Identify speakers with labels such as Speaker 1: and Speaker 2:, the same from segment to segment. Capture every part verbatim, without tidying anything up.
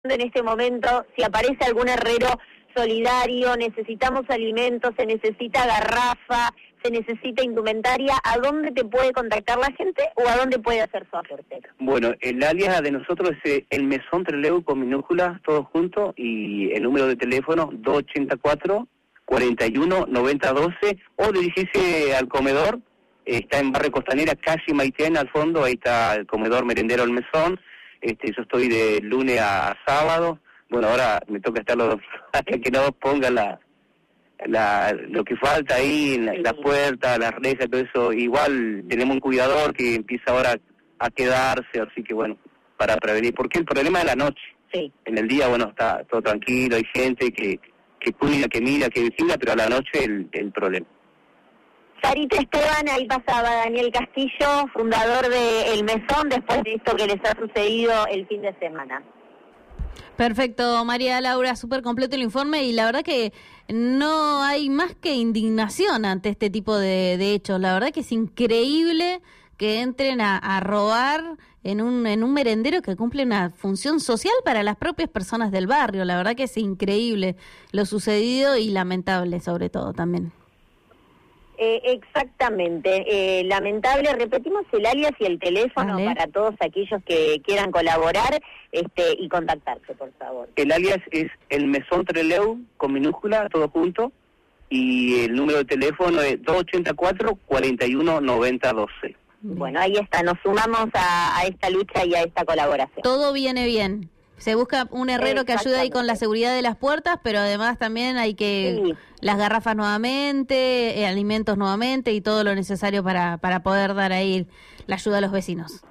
Speaker 1: en este momento, si aparece algún herrero solidario, necesitamos alimentos, se necesita garrafa, se necesita indumentaria, ¿a dónde te puede contactar la gente o a dónde puede hacer su aporte?
Speaker 2: Bueno, el alias de nosotros es el Mesón Trelew con minúsculas, todos juntos, y el número de teléfono dos ochenta y cuatro, cuarenta y uno, noventa doce, o dirigirse al comedor, está en Barrio Costanera, casi Maitén, al fondo, ahí está el comedor merendero El Mesón. Este, yo estoy de lunes a sábado. Bueno, ahora me toca estar los dos, hasta que no pongan la, la, lo que falta ahí, la, la puerta, las rejas, todo eso. Igual tenemos un cuidador que empieza ahora a quedarse, así que bueno, para prevenir. Porque el problema es la noche.
Speaker 1: Sí.
Speaker 2: En el día, bueno, está todo tranquilo, hay gente que, que cuida, que mira, que vigila, pero a la noche el, el problema.
Speaker 1: Sarita Esteban, ahí pasaba Daniel Castillo, fundador de El Mesón, después de esto que les ha sucedido el fin de semana.
Speaker 3: Perfecto, María Laura, súper completo el informe y la verdad que no hay más que indignación ante este tipo de, de hechos. La verdad que es increíble que entren a, a robar en un, en un merendero que cumple una función social para las propias personas del barrio. La verdad que es increíble lo sucedido y lamentable sobre todo también.
Speaker 1: Eh, exactamente, eh, lamentable, repetimos el alias y el teléfono
Speaker 3: Vale.
Speaker 1: para todos aquellos que quieran colaborar este y contactarse, por favor.
Speaker 2: El alias es el Mesón Trelew con minúscula, todo junto, y el número de teléfono es dos ochenta y cuatro, cuarenta y uno, noventa doce.
Speaker 1: Bueno, ahí está, nos sumamos a, a esta lucha y a esta colaboración.
Speaker 3: Todo viene bien. Se busca un herrero que ayude ahí con la seguridad de las puertas, pero además también hay que
Speaker 1: Sí.
Speaker 3: las garrafas nuevamente, eh, alimentos nuevamente y todo lo necesario para, para poder dar ahí la ayuda a los vecinos.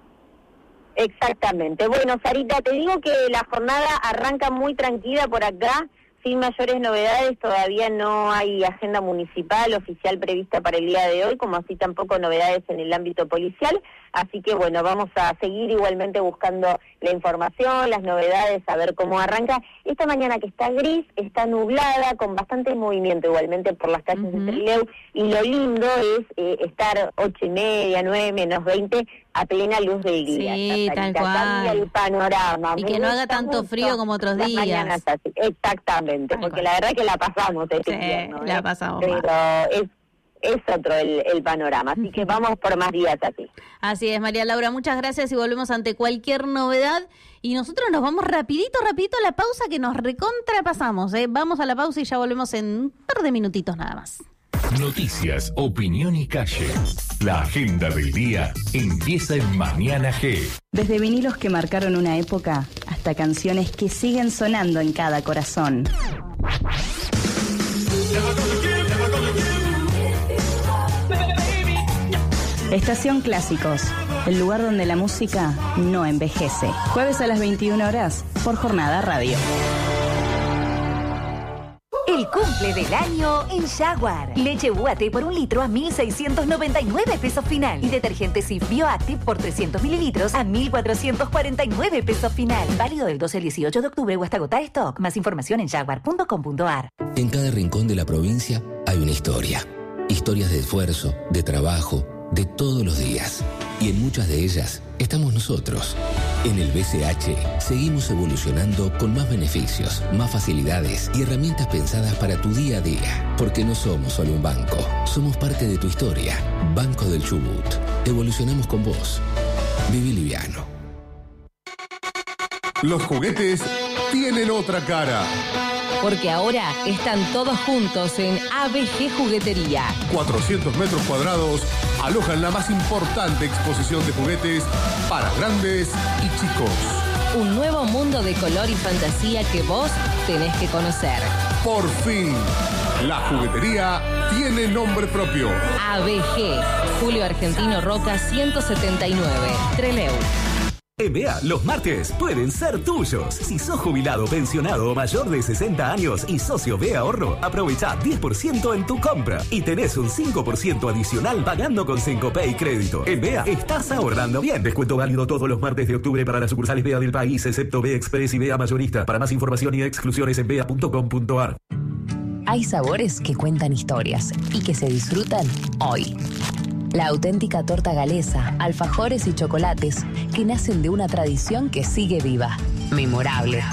Speaker 1: Exactamente. Bueno, Sarita, te digo que la jornada arranca muy tranquila por acá, sin mayores novedades. Todavía no hay agenda municipal oficial prevista para el día de hoy, como así tampoco novedades en el ámbito policial. Así que bueno, vamos a seguir igualmente buscando la información, las novedades, a ver cómo arranca. Esta mañana que está gris, está nublada, con bastante movimiento igualmente por las calles uh-huh. de Trelew, y lo lindo es eh, estar ocho y media, nueve, menos veinte, a plena luz del día.
Speaker 3: Sí, tal cual.
Speaker 1: Cambia el panorama.
Speaker 3: Y
Speaker 1: Me
Speaker 3: que no haga
Speaker 1: gusta
Speaker 3: tanto
Speaker 1: mucho
Speaker 3: frío como otros
Speaker 1: las
Speaker 3: días.
Speaker 1: mañanas así. Exactamente,
Speaker 3: Tal
Speaker 1: porque
Speaker 3: cual.
Speaker 1: la verdad que la pasamos este
Speaker 3: Sí,
Speaker 1: invierno,
Speaker 3: la
Speaker 1: ¿eh?
Speaker 3: pasamos
Speaker 1: Pero
Speaker 3: mal.
Speaker 1: es es otro el, el panorama, así que vamos por más días así.
Speaker 3: Así es, María Laura, muchas gracias y volvemos ante cualquier novedad. Y nosotros nos vamos rapidito, rapidito a la pausa que nos recontrapasamos, ¿eh? Vamos a la pausa y ya volvemos en un par de minutitos nada más.
Speaker 4: Noticias, opinión y calle. La agenda del día empieza en Mañana G.
Speaker 5: Desde vinilos que marcaron una época hasta canciones que siguen sonando en cada corazón. Estación Clásicos, el lugar donde la música no envejece. Jueves a las veintiuna horas por Jornada Radio.
Speaker 6: El cumple del año en Jaguar. Leche U A T por un litro a mil seiscientos noventa y nueve pesos final. Y detergente Cif Bioactive por trescientos mililitros a mil cuatrocientos cuarenta y nueve pesos final. Válido del doce al dieciocho de octubre o hasta agotar stock. Más información en jaguar punto com punto a r.
Speaker 7: En cada rincón de la provincia hay una historia. Historias de esfuerzo, de trabajo, de todos los días. Y en muchas de ellas estamos nosotros. En el B C H seguimos evolucionando con más beneficios, más facilidades y herramientas pensadas para tu día a día. Porque no somos solo un banco, somos parte de tu historia. Banco del Chubut. Evolucionamos con vos. Viví liviano.
Speaker 8: Los juguetes tienen otra cara.
Speaker 9: Porque ahora están todos juntos en A B G Juguetería.
Speaker 8: cuatrocientos metros cuadrados alojan la más importante exposición de juguetes para grandes y chicos.
Speaker 9: Un nuevo mundo de color y fantasía que vos tenés que conocer.
Speaker 8: Por fin, la juguetería tiene nombre propio.
Speaker 9: A B G, Julio Argentino Roca ciento setenta y nueve, Trelew.
Speaker 10: En B E A, los martes pueden ser tuyos. Si sos jubilado, pensionado o mayor de sesenta años y socio B E A Ahorro, aprovecha diez por ciento en tu compra y tenés un cinco por ciento adicional pagando con Cencopay Crédito. En B E A estás ahorrando bien. Descuento válido todos los martes de octubre para las sucursales B E A del país, excepto B E A Express y B E A Mayorista. Para más información y exclusiones en B E A punto com punto a r.
Speaker 9: Hay sabores que cuentan historias y que se disfrutan hoy. La auténtica torta galesa, alfajores y chocolates que nacen de una tradición que sigue viva. memorable.